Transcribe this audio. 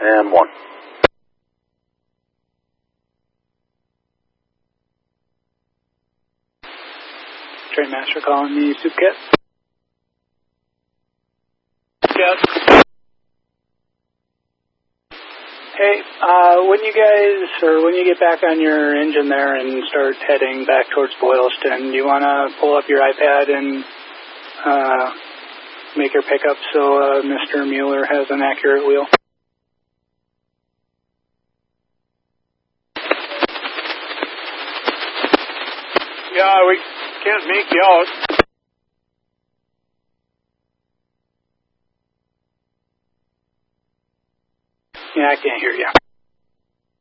and 1. Trainmaster calling the soup kit. Yes. Hey, when you get back on your engine there and start heading back towards Boylston, do you want to pull up your iPad and make your pickup so Mr. Mueller has an accurate wheel? Yeah, we can't make you out. Yeah, I can't hear you.